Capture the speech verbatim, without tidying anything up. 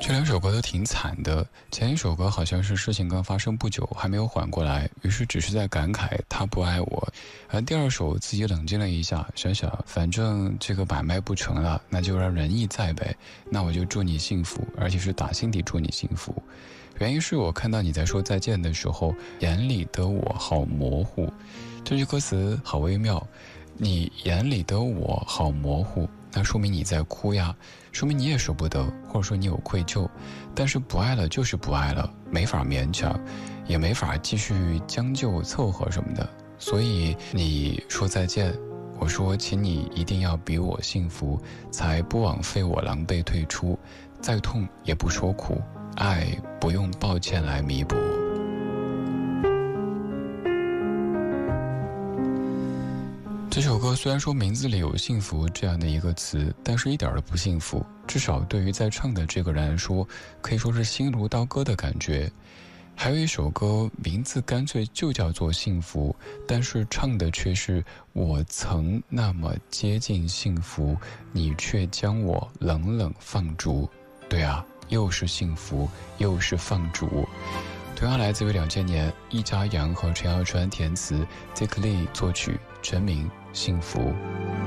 这两首歌都挺惨的，前一首歌好像是事情刚发生不久，还没有缓过来，于是只是在感慨他不爱我。而第二首自己冷静了一下，想想反正这个买卖不成了，那就让仁义在呗，那我就祝你幸福，而且是打心底祝你幸福。原因是我看到你在说再见的时候，眼里的我好模糊。这句歌词好微妙，你眼里的我好模糊，那说明你在哭呀，说明你也舍不得，或者说你有愧疚。但是不爱了就是不爱了，没法勉强，也没法继续将就凑合什么的。所以你说再见，我说请你一定要比我幸福，才不枉费我狼狈退出，再痛也不说苦，爱不用抱歉来弥补。这首歌虽然说名字里有幸福这样的一个词，但是一点都不幸福，至少对于在唱的这个人来说，可以说是心如刀割的感觉。还有一首歌名字干脆就叫做幸福，但是唱的却是我曾那么接近幸福，你却将我冷冷放逐。对啊，又是幸福又是放逐。同样来自于两千年，易家扬和陈耀川填词， Dick Lee 作曲，陈明幸福。